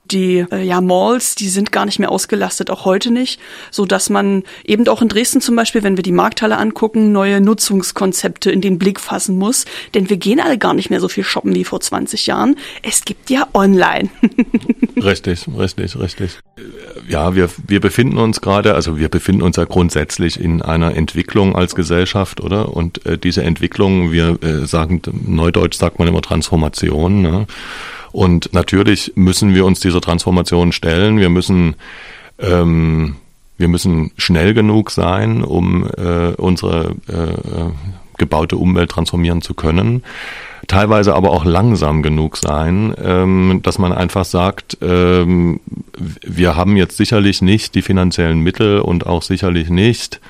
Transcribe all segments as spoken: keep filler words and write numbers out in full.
die äh, ja Malls, die sind gar nicht mehr ausgelastet, auch heute nicht, so dass man eben auch in Dresden zum Beispiel, wenn wir die Markthalle angucken, neue Nutzungskonzepte in den Blick fassen muss, denn wir gehen alle gar nicht mehr so viel shoppen wie vor zwanzig Jahren. Es gibt ja online. Richtig, richtig, richtig. Ja, wir wir befinden uns gerade, also wir befinden uns ja grundsätzlich in einer Entwicklung als Gesellschaft, oder? Und äh, diese Entwicklung, wir äh, sagen, neudeutsch sagt man immer Transformation, ne? Und natürlich müssen wir uns dieser Transformation stellen. Wir müssen ähm, wir müssen schnell genug sein, um äh, unsere äh, gebaute Umwelt transformieren zu können. Teilweise aber auch langsam genug sein, ähm, dass man einfach sagt, ähm, wir haben jetzt sicherlich nicht die finanziellen Mittel und auch sicherlich nicht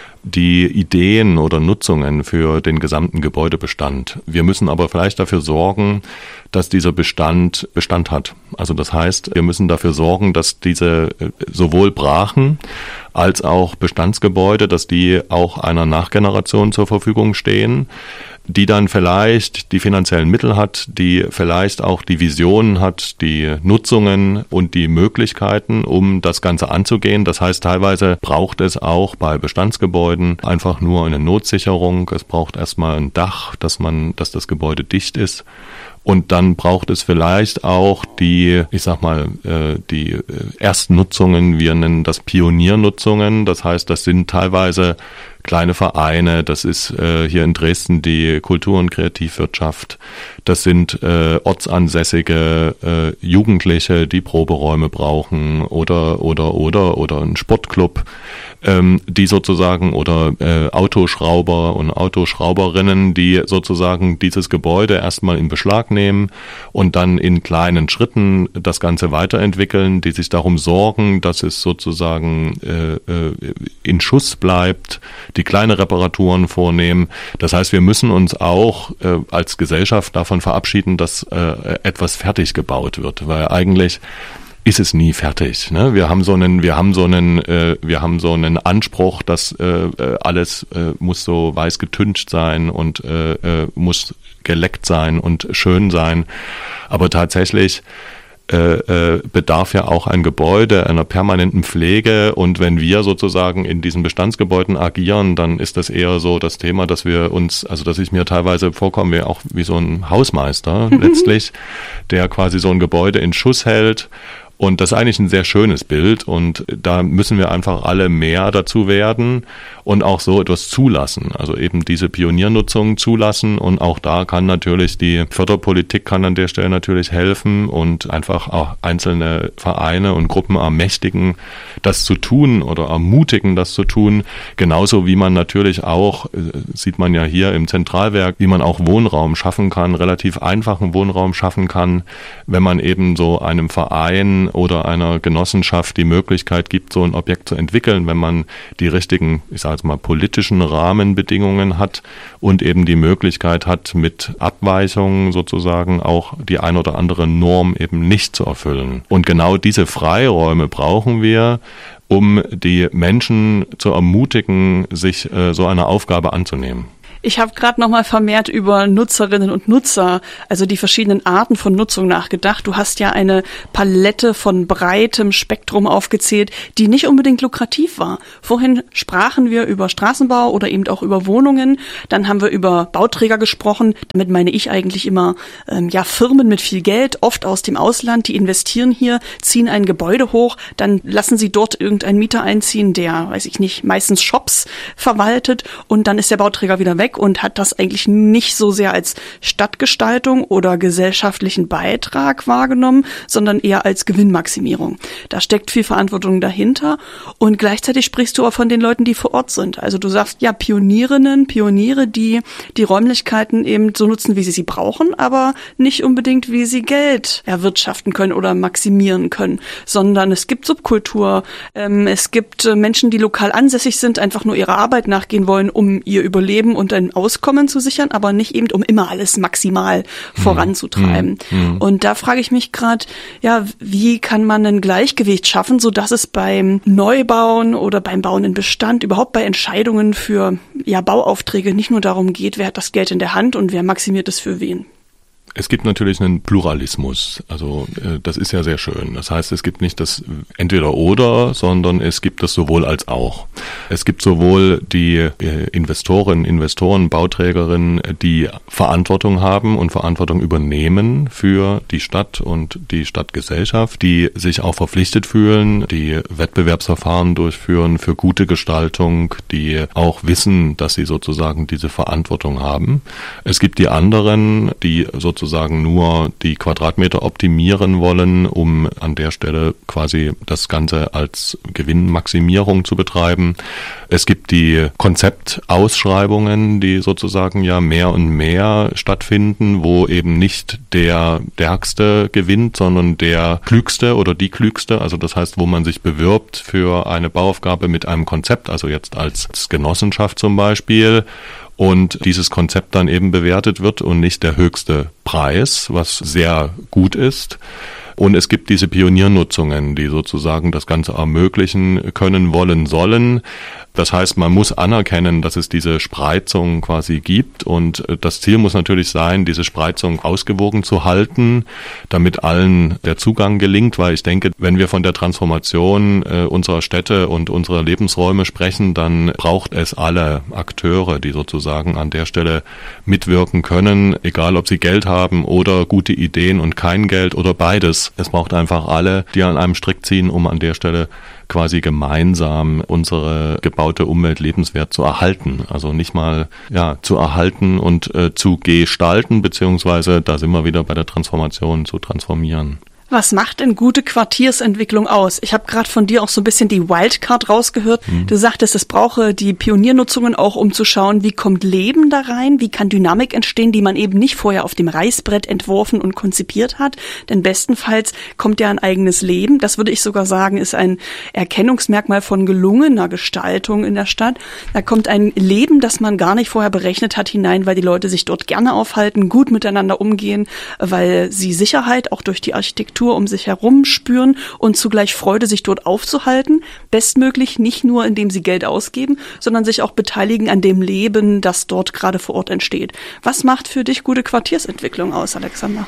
die Ideen oder Nutzungen für den gesamten Gebäudebestand. Wir müssen aber vielleicht dafür sorgen, dass dieser Bestand Bestand hat. Also das heißt, wir müssen dafür sorgen, dass diese sowohl Brachen als auch Bestandsgebäude, dass die auch einer Nachgeneration zur Verfügung stehen, die dann vielleicht die finanziellen Mittel hat, die vielleicht auch die Visionen hat, die Nutzungen und die Möglichkeiten, um das Ganze anzugehen. Das heißt, teilweise braucht es auch bei Bestandsgebäuden einfach nur eine Notsicherung. Es braucht erstmal ein Dach, dass man, dass das Gebäude dicht ist. Und dann braucht es vielleicht auch die, ich sag mal, die Erstnutzungen, wir nennen das Pioniernutzungen. Das heißt, das sind teilweise kleine Vereine, das ist äh, hier in Dresden die Kultur- und Kreativwirtschaft, das sind äh, ortsansässige äh, Jugendliche, die Proberäume brauchen oder oder oder oder ein Sportclub, ähm, die sozusagen oder äh, Autoschrauber und Autoschrauberinnen, die sozusagen dieses Gebäude erstmal in Beschlag nehmen und dann in kleinen Schritten das Ganze weiterentwickeln, die sich darum sorgen, dass es sozusagen äh, äh, in Schuss bleibt, die kleine Reparaturen vornehmen. Das heißt, wir müssen uns auch äh, als Gesellschaft davon verabschieden, dass äh, etwas fertig gebaut wird, weil eigentlich ist es nie fertig. Ne? Wir haben so einen, wir haben so einen, äh, wir haben so einen Anspruch, dass äh, alles äh, muss so weiß getüncht sein und äh, äh, muss geleckt sein und schön sein. Aber tatsächlich Äh, äh, bedarf ja auch ein Gebäude einer permanenten Pflege, und wenn wir sozusagen in diesen Bestandsgebäuden agieren, dann ist das eher so das Thema, dass wir uns, also dass ich mir teilweise vorkomme, wie auch wie so ein Hausmeister letztlich, der quasi so ein Gebäude in Schuss hält. Und das ist eigentlich ein sehr schönes Bild, und da müssen wir einfach alle mehr dazu werden und auch so etwas zulassen, also eben diese Pioniernutzung zulassen, und auch da kann natürlich die Förderpolitik kann an der Stelle natürlich helfen und einfach auch einzelne Vereine und Gruppen ermächtigen, das zu tun oder ermutigen, das zu tun, genauso wie man natürlich auch, sieht man ja hier im Zentralwerk, wie man auch Wohnraum schaffen kann, relativ einfachen Wohnraum schaffen kann, wenn man eben so einem Verein oder einer Genossenschaft die Möglichkeit gibt, so ein Objekt zu entwickeln, wenn man die richtigen, ich sage jetzt mal, politischen Rahmenbedingungen hat und eben die Möglichkeit hat, mit Abweichungen sozusagen auch die ein oder andere Norm eben nicht zu erfüllen. Und genau diese Freiräume brauchen wir, um die Menschen zu ermutigen, sich äh, so einer Aufgabe anzunehmen. Ich habe gerade nochmal vermehrt über Nutzerinnen und Nutzer, also die verschiedenen Arten von Nutzung nachgedacht. Du hast ja eine Palette von breitem Spektrum aufgezählt, die nicht unbedingt lukrativ war. Vorhin sprachen wir über Straßenbau oder eben auch über Wohnungen. Dann haben wir über Bauträger gesprochen. Damit meine ich eigentlich immer ähm, ja Firmen mit viel Geld, oft aus dem Ausland, die investieren hier, ziehen ein Gebäude hoch, dann lassen sie dort irgendeinen Mieter einziehen, der, weiß ich nicht, meistens Shops verwaltet, und dann ist der Bauträger wieder weg und hat das eigentlich nicht so sehr als Stadtgestaltung oder gesellschaftlichen Beitrag wahrgenommen, sondern eher als Gewinnmaximierung. Da steckt viel Verantwortung dahinter, und gleichzeitig sprichst du auch von den Leuten, die vor Ort sind. Also du sagst, ja, Pionierinnen, Pioniere, die die Räumlichkeiten eben so nutzen, wie sie sie brauchen, aber nicht unbedingt, wie sie Geld erwirtschaften können oder maximieren können, sondern es gibt Subkultur, ähm, es gibt äh, Menschen, die lokal ansässig sind, einfach nur ihrer Arbeit nachgehen wollen, um ihr Überleben und ein Auskommen zu sichern, aber nicht eben, um immer alles maximal voranzutreiben. Mhm. Und da frage ich mich gerade, ja, wie kann man ein Gleichgewicht schaffen, sodass es beim Neubauen oder beim Bauen in Bestand, überhaupt bei Entscheidungen für ja Bauaufträge nicht nur darum geht, wer hat das Geld in der Hand und wer maximiert es für wen? Es gibt natürlich einen Pluralismus, also äh, das ist ja sehr schön. Das heißt, es gibt nicht das Entweder-Oder, sondern es gibt das sowohl als auch. Es gibt sowohl die äh, Investorinnen, Investoren, Bauträgerinnen, die Verantwortung haben und Verantwortung übernehmen für die Stadt und die Stadtgesellschaft, die sich auch verpflichtet fühlen, die Wettbewerbsverfahren durchführen für gute Gestaltung, die auch wissen, dass sie sozusagen diese Verantwortung haben. Es gibt die anderen, die sozusagen sozusagen nur die Quadratmeter optimieren wollen, um an der Stelle quasi das Ganze als Gewinnmaximierung zu betreiben. Es gibt die Konzeptausschreibungen, die sozusagen ja mehr und mehr stattfinden, wo eben nicht der Stärkste gewinnt, sondern der Klügste oder die Klügste. Also das heißt, wo man sich bewirbt für eine Bauaufgabe mit einem Konzept, also jetzt als Genossenschaft zum Beispiel, und dieses Konzept dann eben bewertet wird und nicht der höchste Preis, was sehr gut ist. Und es gibt diese Pioniernutzungen, die sozusagen das Ganze ermöglichen können, wollen, sollen. Das heißt, man muss anerkennen, dass es diese Spreizung quasi gibt, und das Ziel muss natürlich sein, diese Spreizung ausgewogen zu halten, damit allen der Zugang gelingt, weil ich denke, wenn wir von der Transformation äh, unserer Städte und unserer Lebensräume sprechen, dann braucht es alle Akteure, die sozusagen an der Stelle mitwirken können, egal ob sie Geld haben oder gute Ideen und kein Geld oder beides. Es braucht einfach alle, die an einem Strick ziehen, um an der Stelle quasi gemeinsam unsere gebaute Umwelt lebenswert zu erhalten. Also nicht mal ja zu erhalten und äh, zu gestalten, beziehungsweise, da sind wir wieder bei der Transformation, zu transformieren. Was macht denn gute Quartiersentwicklung aus? Ich habe gerade von dir auch so ein bisschen die Wildcard rausgehört. Mhm. Du sagtest, es brauche die Pioniernutzungen auch, um zu schauen, wie kommt Leben da rein, wie kann Dynamik entstehen, die man eben nicht vorher auf dem Reißbrett entworfen und konzipiert hat. Denn bestenfalls kommt ja ein eigenes Leben. Das würde ich sogar sagen, ist ein Erkennungsmerkmal von gelungener Gestaltung in der Stadt. Da kommt ein Leben, das man gar nicht vorher berechnet hat, hinein, weil die Leute sich dort gerne aufhalten, gut miteinander umgehen, weil sie Sicherheit auch durch die Architektur um sich herum spüren und zugleich Freude, sich dort aufzuhalten. Bestmöglich nicht nur, indem sie Geld ausgeben, sondern sich auch beteiligen an dem Leben, das dort gerade vor Ort entsteht. Was macht für dich gute Quartiersentwicklung aus, Alexander?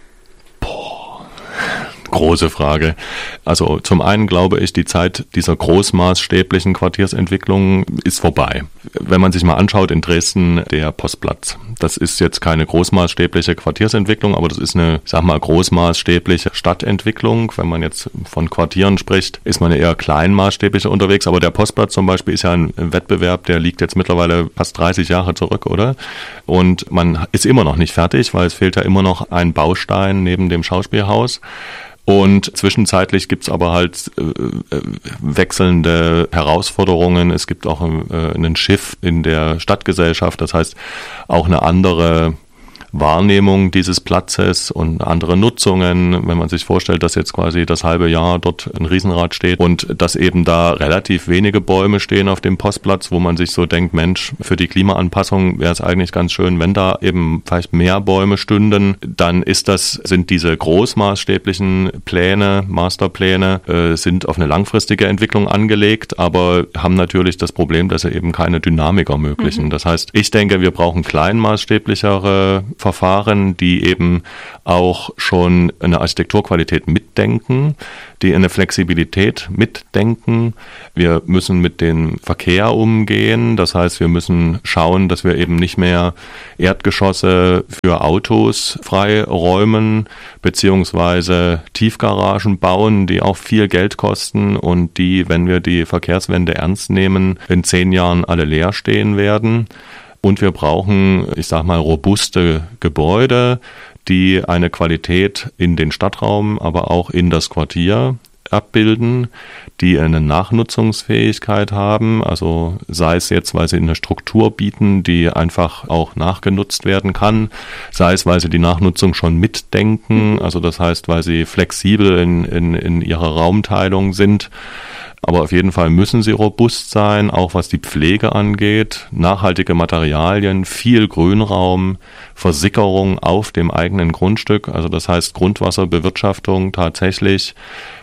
Boah, große Frage. Also zum einen glaube ich, die Zeit dieser großmaßstäblichen Quartiersentwicklung ist vorbei. Wenn man sich mal anschaut, in Dresden der Postplatz. Das ist jetzt keine großmaßstäbliche Quartiersentwicklung, aber das ist eine, ich sag mal, großmaßstäbliche Stadtentwicklung. Wenn man jetzt von Quartieren spricht, ist man eher kleinmaßstäblicher unterwegs. Aber der Postplatz zum Beispiel ist ja ein Wettbewerb, der liegt jetzt mittlerweile fast dreißig Jahre zurück, oder? Und man ist immer noch nicht fertig, weil es fehlt ja immer noch ein Baustein neben dem Schauspielhaus. Und zwischenzeitlich gibt's aber halt äh, wechselnde Herausforderungen. Es gibt auch äh, einen Shift in der Stadtgesellschaft, das heißt auch eine andere Wahrnehmung dieses Platzes und andere Nutzungen, wenn man sich vorstellt, dass jetzt quasi das halbe Jahr dort ein Riesenrad steht und dass eben da relativ wenige Bäume stehen auf dem Postplatz, wo man sich so denkt, Mensch, für die Klimaanpassung wäre es eigentlich ganz schön, wenn da eben vielleicht mehr Bäume stünden, dann ist das, sind diese großmaßstäblichen Pläne, Masterpläne, äh, sind auf eine langfristige Entwicklung angelegt, aber haben natürlich das Problem, dass sie eben keine Dynamik ermöglichen. Mhm. Das heißt, ich denke, wir brauchen kleinmaßstäblichere Verfahren, die eben auch schon eine Architekturqualität mitdenken, die eine Flexibilität mitdenken. Wir müssen mit dem Verkehr umgehen. Das heißt, wir müssen schauen, dass wir eben nicht mehr Erdgeschosse für Autos freiräumen, beziehungsweise Tiefgaragen bauen, die auch viel Geld kosten und die, wenn wir die Verkehrswende ernst nehmen, in zehn Jahren alle leer stehen werden. Und wir brauchen, ich sag mal, robuste Gebäude, die eine Qualität in den Stadtraum, aber auch in das Quartier abbilden, die eine Nachnutzungsfähigkeit haben, also sei es jetzt, weil sie eine Struktur bieten, die einfach auch nachgenutzt werden kann, sei es, weil sie die Nachnutzung schon mitdenken, also das heißt, weil sie flexibel in, in, in ihrer Raumteilung sind. Aber auf jeden Fall müssen sie robust sein, auch was die Pflege angeht. Nachhaltige Materialien, viel Grünraum, Versickerung auf dem eigenen Grundstück. Also das heißt Grundwasserbewirtschaftung tatsächlich.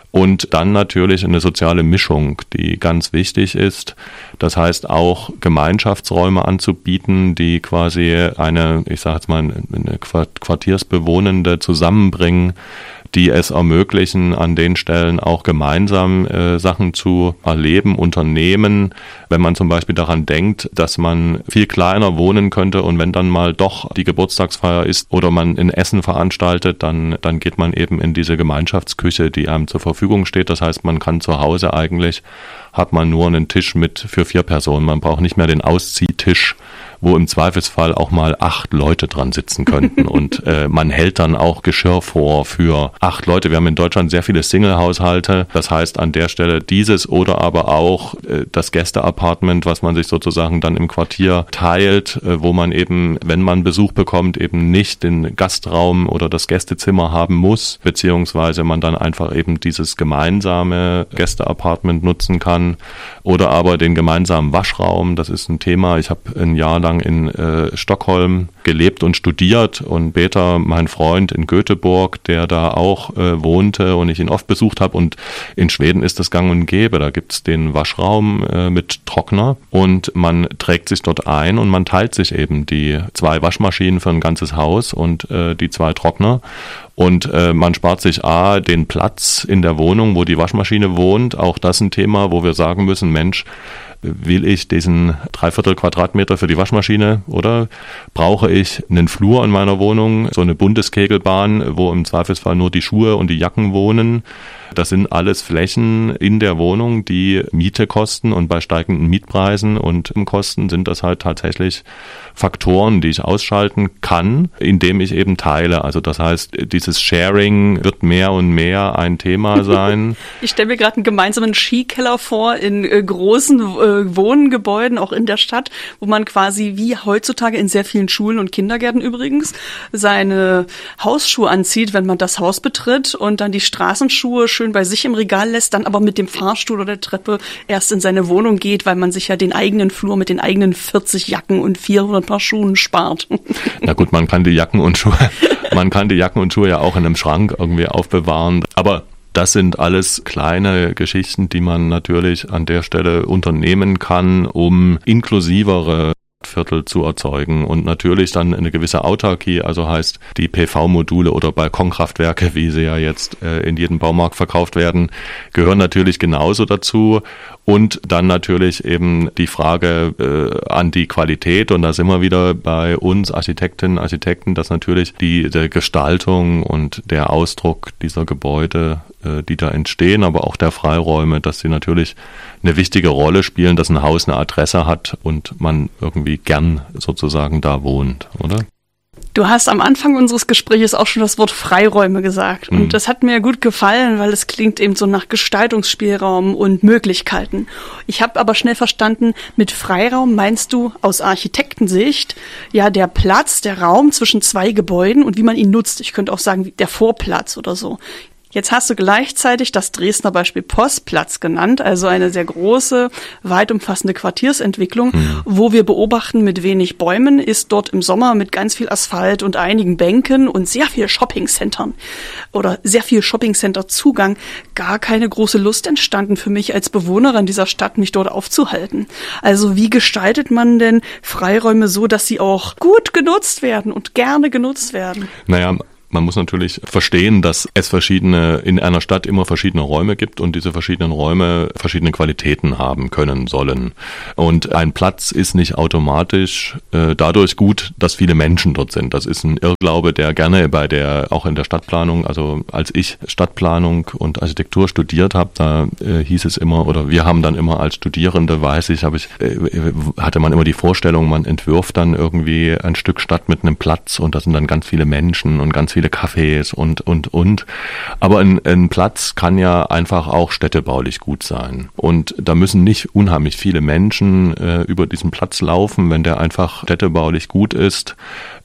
Und dann natürlich eine soziale Mischung, die ganz wichtig ist. Das heißt auch Gemeinschaftsräume anzubieten, die quasi eine, ich sage jetzt mal, eine Quartiersbewohnende zusammenbringen, die es ermöglichen, an den Stellen auch gemeinsam äh, Sachen zu erleben, unternehmen. Wenn man zum Beispiel daran denkt, dass man viel kleiner wohnen könnte und wenn dann mal doch die Geburtstagsfeier ist oder man ein Essen veranstaltet, dann, dann geht man eben in diese Gemeinschaftsküche, die einem zur Verfügung steht. Das heißt, man kann zu Hause eigentlich, hat man nur einen Tisch mit für vier Personen. Man braucht nicht mehr den Ausziehtisch, wo im Zweifelsfall auch mal acht Leute dran sitzen könnten. Und äh, man hält dann auch Geschirr vor für acht Leute. Wir haben in Deutschland sehr viele Single-Haushalte. Das heißt an der Stelle dieses oder aber auch äh, das Gäste-Apartment, was man sich sozusagen dann im Quartier teilt, äh, wo man eben, wenn man Besuch bekommt, eben nicht den Gastraum oder das Gästezimmer haben muss, beziehungsweise man dann einfach eben dieses gemeinsame Gäste-Apartment nutzen kann oder aber den gemeinsamen Waschraum. Das ist ein Thema. Ich habe ein Jahr lang in äh, Stockholm gelebt und studiert und später mein Freund in Göteborg, der da auch äh, wohnte und ich ihn oft besucht habe, und in Schweden ist das gang und gäbe. Da gibt's den Waschraum äh, mit Trockner und man trägt sich dort ein und man teilt sich eben die zwei Waschmaschinen für ein ganzes Haus und äh, die zwei Trockner. Und äh, man spart sich A, den Platz in der Wohnung, wo die Waschmaschine wohnt. Auch das ein Thema, wo wir sagen müssen, Mensch, will ich diesen Dreiviertel Quadratmeter für die Waschmaschine oder brauche ich einen Flur in meiner Wohnung, so eine Bundeskegelbahn, wo im Zweifelsfall nur die Schuhe und die Jacken wohnen? Das sind alles Flächen in der Wohnung, die Miete kosten, und bei steigenden Mietpreisen und Kosten sind das halt tatsächlich Faktoren, die ich ausschalten kann, indem ich eben teile. Also das heißt, dieses Sharing wird mehr und mehr ein Thema sein. Ich stelle mir gerade einen gemeinsamen Skikeller vor in äh, großen äh, Wohngebäuden, auch in der Stadt, wo man quasi wie heutzutage in sehr vielen Schulen und Kindergärten übrigens seine Hausschuhe anzieht, wenn man das Haus betritt, und dann die Straßenschuhe schön bei sich im Regal lässt, dann aber mit dem Fahrstuhl oder der Treppe erst in seine Wohnung geht, weil man sich ja den eigenen Flur mit den eigenen vierzig Jacken und vierhundert Paar Schuhen spart. Na gut, man kann die Jacken und Schuhe, man kann die Jacken und Schuhe ja auch in einem Schrank irgendwie aufbewahren, aber das sind alles kleine Geschichten, die man natürlich an der Stelle unternehmen kann, um inklusivere Viertel zu erzeugen und natürlich dann eine gewisse Autarkie, also heißt die P V-Module oder Balkonkraftwerke, wie sie ja jetzt äh, in jedem Baumarkt verkauft werden, gehören natürlich genauso dazu. Und dann natürlich eben die Frage äh, an die Qualität, und da sind wir wieder bei uns Architektinnen, Architekten, dass natürlich die der Gestaltung und der Ausdruck dieser Gebäude, äh, die da entstehen, aber auch der Freiräume, dass sie natürlich eine wichtige Rolle spielen, dass ein Haus eine Adresse hat und man irgendwie gern sozusagen da wohnt, oder? Du hast am Anfang unseres Gesprächs auch schon das Wort Freiräume gesagt. Und mhm. das hat mir gut gefallen, weil es klingt eben so nach Gestaltungsspielraum und Möglichkeiten. Ich habe aber schnell verstanden, mit Freiraum meinst du aus Architektensicht ja der Platz, der Raum zwischen zwei Gebäuden und wie man ihn nutzt. Ich könnte auch sagen, der Vorplatz oder so. Jetzt hast du gleichzeitig das Dresdner Beispiel Postplatz genannt, also eine sehr große, weit umfassende Quartiersentwicklung, mhm. wo wir beobachten, mit wenig Bäumen ist dort im Sommer mit ganz viel Asphalt und einigen Bänken und sehr viel Shoppingcentern oder sehr viel Shoppingcenter-Zugang gar keine große Lust entstanden für mich als Bewohnerin dieser Stadt, mich dort aufzuhalten. Also wie gestaltet man denn Freiräume so, dass sie auch gut genutzt werden und gerne genutzt werden? Naja, man muss natürlich verstehen, dass es verschiedene, in einer Stadt immer verschiedene Räume gibt und diese verschiedenen Räume verschiedene Qualitäten haben können sollen. Und ein Platz ist nicht automatisch äh, dadurch gut, dass viele Menschen dort sind. Das ist ein Irrglaube, der gerne bei der, auch in der Stadtplanung, also als ich Stadtplanung und Architektur studiert habe, da äh, hieß es immer, oder wir haben dann immer als Studierende, weiß ich, habe ich, äh, hatte man immer die Vorstellung, man entwirft dann irgendwie ein Stück Stadt mit einem Platz und da sind dann ganz viele Menschen und ganz viele viele Cafés und, und, und. Aber ein, ein Platz kann ja einfach auch städtebaulich gut sein. Und da müssen nicht unheimlich viele Menschen äh, über diesen Platz laufen, wenn der einfach städtebaulich gut ist.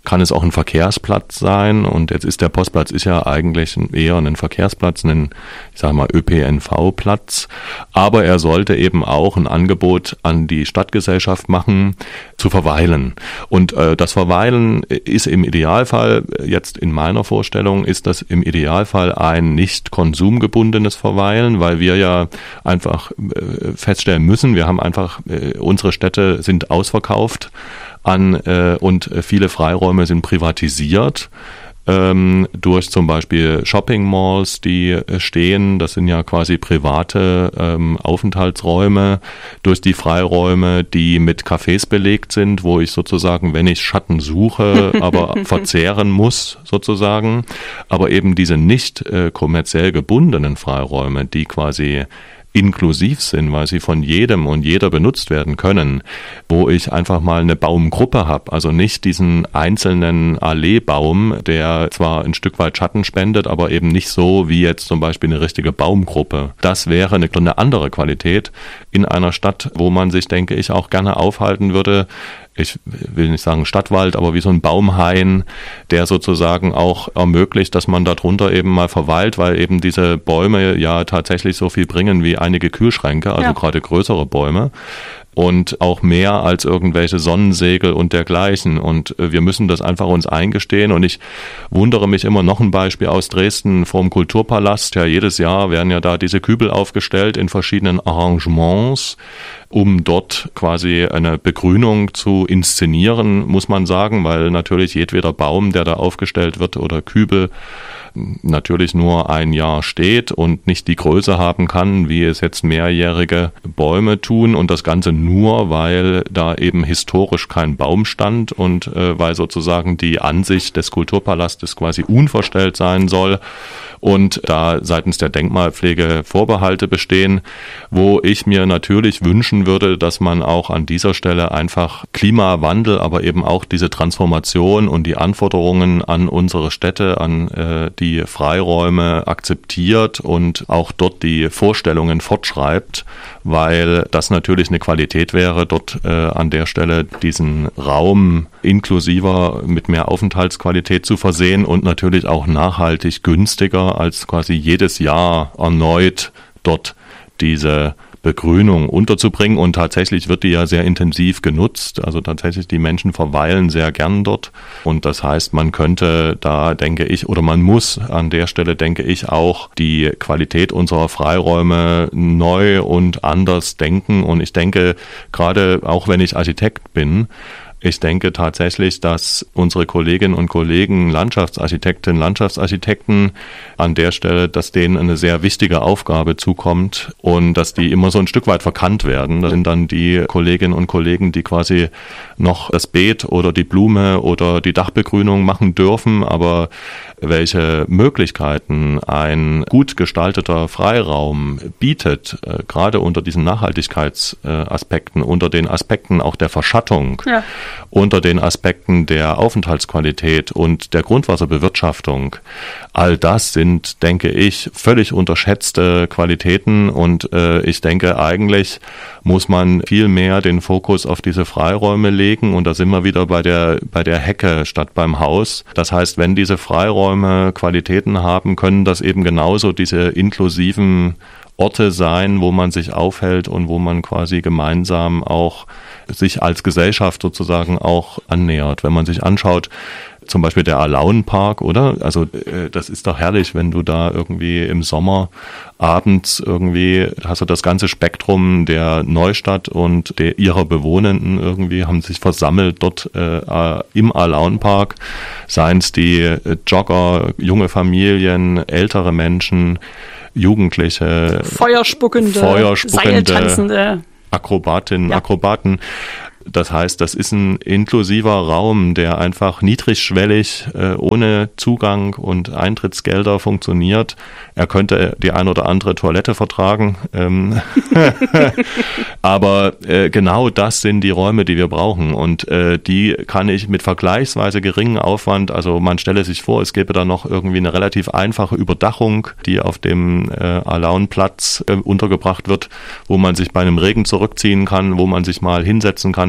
kann es auch ein Verkehrsplatz sein. Und jetzt ist der Postplatz ist ja eigentlich eher ein Verkehrsplatz, ein, ich sage mal, Ö P N V-Platz. Aber er sollte eben auch ein Angebot an die Stadtgesellschaft machen, zu verweilen. Und äh, das Verweilen ist im Idealfall, jetzt in meiner Vorstellung, ist das im Idealfall ein nicht konsumgebundenes Verweilen, weil wir ja einfach äh, feststellen müssen, wir haben einfach, äh, unsere Städte sind ausverkauft an äh, und viele Freiräume sind privatisiert. Ähm, durch zum Beispiel Shopping-Malls, die äh, stehen, das sind ja quasi private ähm, Aufenthaltsräume, durch die Freiräume, die mit Cafés belegt sind, wo ich sozusagen, wenn ich Schatten suche, aber verzehren muss sozusagen, aber eben diese nicht äh, kommerziell gebundenen Freiräume, die quasi inklusiv sind, weil sie von jedem und jeder benutzt werden können, wo ich einfach mal eine Baumgruppe habe, also nicht diesen einzelnen Alleebaum, der zwar ein Stück weit Schatten spendet, aber eben nicht so wie jetzt zum Beispiel eine richtige Baumgruppe. Das wäre eine, eine andere Qualität in einer Stadt, wo man sich, denke ich, auch gerne aufhalten würde. Ich will nicht sagen Stadtwald, aber wie so ein Baumhain, der sozusagen auch ermöglicht, dass man darunter eben mal verweilt, weil eben diese Bäume ja tatsächlich so viel bringen wie einige Kühlschränke, also ja. gerade größere Bäume. Und auch mehr als irgendwelche Sonnensegel und dergleichen. Und wir müssen das einfach uns eingestehen. Und ich wundere mich immer, noch ein Beispiel aus Dresden vorm Kulturpalast. Ja, jedes Jahr werden ja da diese Kübel aufgestellt in verschiedenen Arrangements, um dort quasi eine Begrünung zu inszenieren, muss man sagen, weil natürlich jedweder Baum, der da aufgestellt wird oder Kübel, natürlich nur ein Jahr steht und nicht die Größe haben kann, wie es jetzt mehrjährige Bäume tun, und das Ganze nur, weil da eben historisch kein Baum stand und äh, weil sozusagen die Ansicht des Kulturpalastes quasi unverstellt sein soll und da seitens der Denkmalpflege Vorbehalte bestehen, wo ich mir natürlich wünschen würde, dass man auch an dieser Stelle einfach Klimawandel, aber eben auch diese Transformation und die Anforderungen an unsere Städte, an äh, die die Freiräume akzeptiert und auch dort die Vorstellungen fortschreibt, weil das natürlich eine Qualität wäre, dort äh, an der Stelle diesen Raum inklusiver mit mehr Aufenthaltsqualität zu versehen und natürlich auch nachhaltig günstiger als quasi jedes Jahr erneut dort diese Begrünung unterzubringen, und tatsächlich wird die ja sehr intensiv genutzt, also tatsächlich die Menschen verweilen sehr gern dort, und das heißt, man könnte da, denke ich, oder man muss an der Stelle, denke ich, auch die Qualität unserer Freiräume neu und anders denken, und ich denke, gerade auch wenn ich Architekt bin, ich denke tatsächlich, dass unsere Kolleginnen und Kollegen, Landschaftsarchitektinnen, Landschaftsarchitekten an der Stelle, dass denen eine sehr wichtige Aufgabe zukommt und dass die immer so ein Stück weit verkannt werden. Das sind dann die Kolleginnen und Kollegen, die quasi noch das Beet oder die Blume oder die Dachbegrünung machen dürfen, aber welche Möglichkeiten ein gut gestalteter Freiraum bietet, äh, gerade unter diesen Nachhaltigkeitsaspekten, äh, unter den Aspekten auch der Verschattung, ja. unter den Aspekten der Aufenthaltsqualität und der Grundwasserbewirtschaftung. All das sind, denke ich, völlig unterschätzte Qualitäten, und äh, ich denke, eigentlich muss man viel mehr den Fokus auf diese Freiräume legen, und da sind wir wieder bei der, bei der Hecke statt beim Haus. Das heißt, wenn diese Freiräume Qualitäten haben, können das eben genauso diese inklusiven Orte sein, wo man sich aufhält und wo man quasi gemeinsam auch sich als Gesellschaft sozusagen auch annähert. Wenn man sich anschaut, zum Beispiel der Alaunpark, oder? Also äh, das ist doch herrlich, wenn du da irgendwie im Sommer abends irgendwie hast du das ganze Spektrum der Neustadt und der ihrer Bewohnenden irgendwie haben sich versammelt dort äh, im Alaunpark. Seien es die äh, Jogger, junge Familien, ältere Menschen, Jugendliche, Feuerspuckende, Feuerspuckende Seiltanzende, Akrobatinnen, ja. Akrobaten. Das heißt, das ist ein inklusiver Raum, der einfach niedrigschwellig, äh, ohne Zugang und Eintrittsgelder funktioniert. Er könnte die ein oder andere Toilette vertragen. Ähm Aber äh, genau das sind die Räume, die wir brauchen. Und äh, die kann ich mit vergleichsweise geringem Aufwand, also man stelle sich vor, es gäbe da noch irgendwie eine relativ einfache Überdachung, die auf dem äh, Alaunplatz äh, untergebracht wird, wo man sich bei einem Regen zurückziehen kann, wo man sich mal hinsetzen kann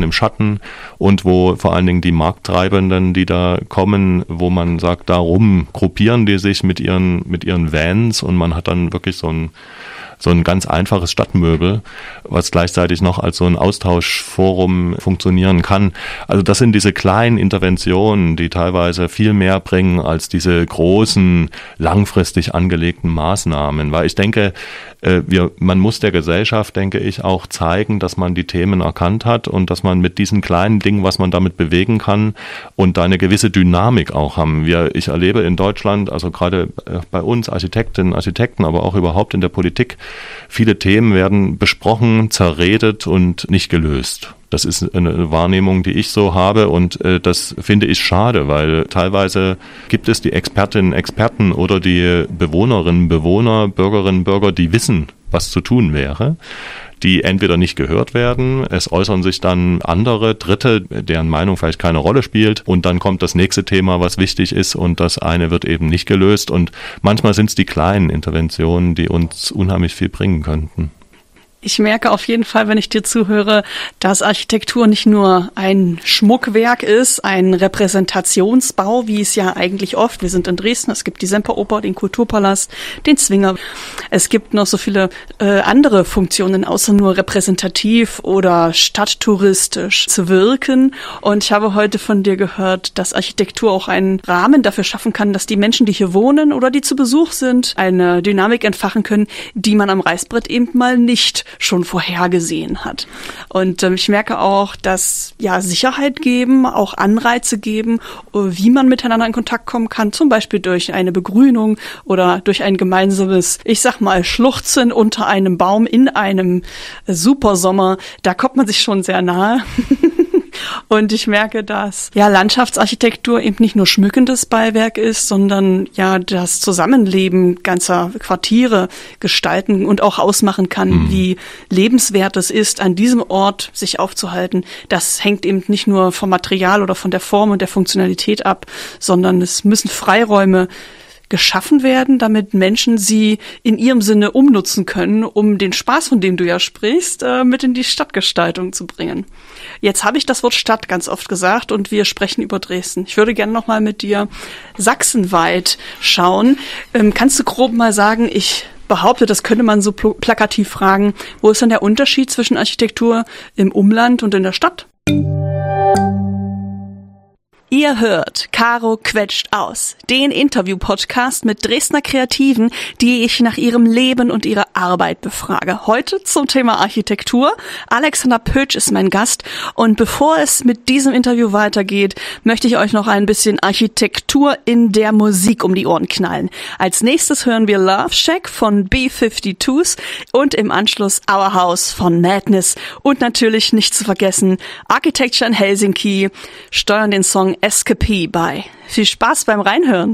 im Schatten und wo vor allen Dingen die Markttreibenden, die da kommen, wo man sagt, darum gruppieren die sich mit ihren, mit ihren Vans und man hat dann wirklich so ein so ein ganz einfaches Stadtmöbel, was gleichzeitig noch als so ein Austauschforum funktionieren kann. Also das sind diese kleinen Interventionen, die teilweise viel mehr bringen als diese großen, langfristig angelegten Maßnahmen. Weil ich denke, wir, man muss der Gesellschaft, denke ich, auch zeigen, dass man die Themen erkannt hat und dass man mit diesen kleinen Dingen, was man damit bewegen kann und da eine gewisse Dynamik auch haben. Wir, ich erlebe in Deutschland, also gerade bei uns Architektinnen, Architekten, aber auch überhaupt in der Politik, viele Themen werden besprochen, zerredet und nicht gelöst. Das ist eine Wahrnehmung, die ich so habe und äh, das finde ich schade, weil teilweise gibt es die Expertinnen, Experten oder die Bewohnerinnen, Bewohner, Bürgerinnen, Bürger, die wissen, was zu tun wäre, die entweder nicht gehört werden, es äußern sich dann andere, Dritte, deren Meinung vielleicht keine Rolle spielt und dann kommt das nächste Thema, was wichtig ist und das eine wird eben nicht gelöst und manchmal sind es die kleinen Interventionen, die uns unheimlich viel bringen könnten. Ich merke auf jeden Fall, wenn ich dir zuhöre, dass Architektur nicht nur ein Schmuckwerk ist, ein Repräsentationsbau, wie es ja eigentlich oft, wir sind in Dresden, es gibt die Semperoper, den Kulturpalast, den Zwinger. Es gibt noch so viele äh, andere Funktionen, außer nur repräsentativ oder stadttouristisch zu wirken. Und ich habe heute von dir gehört, dass Architektur auch einen Rahmen dafür schaffen kann, dass die Menschen, die hier wohnen oder die zu Besuch sind, eine Dynamik entfachen können, die man am Reißbrett eben mal nicht schon vorhergesehen hat. Und ähm, ich merke auch, dass ja Sicherheit geben, auch Anreize geben, wie man miteinander in Kontakt kommen kann, zum Beispiel durch eine Begrünung oder durch ein gemeinsames, ich sag mal, Schluchzen unter einem Baum in einem Supersommer. Da kommt man sich schon sehr nahe. Und ich merke, dass ja Landschaftsarchitektur eben nicht nur schmückendes Beiwerk ist, sondern ja das Zusammenleben ganzer Quartiere gestalten und auch ausmachen kann, mhm. wie lebenswert es ist, an diesem Ort sich aufzuhalten. Das hängt eben nicht nur vom Material oder von der Form und der Funktionalität ab, sondern es müssen Freiräume geschaffen werden, damit Menschen sie in ihrem Sinne umnutzen können, um den Spaß, von dem du ja sprichst, äh, mit in die Stadtgestaltung zu bringen. Jetzt habe ich das Wort Stadt ganz oft gesagt und wir sprechen über Dresden. Ich würde gerne noch mal mit dir sachsenweit schauen. Ähm, kannst du grob mal sagen, ich behaupte, das könnte man so pl- plakativ fragen, wo ist denn der Unterschied zwischen Architektur im Umland und in der Stadt? Ihr hört Caro quetscht aus, den Interview-Podcast mit Dresdner Kreativen, die ich nach ihrem Leben und ihrer Arbeit befrage. Heute zum Thema Architektur. Alexander Pötsch ist mein Gast und bevor es mit diesem Interview weitergeht, möchte ich euch noch ein bisschen Architektur in der Musik um die Ohren knallen. Als nächstes hören wir Love Shack von B fünfundfünfzig und im Anschluss Our House von Madness und natürlich nicht zu vergessen Architecture in Helsinki steuern den Song Escapee bei. Viel Spaß beim Reinhören.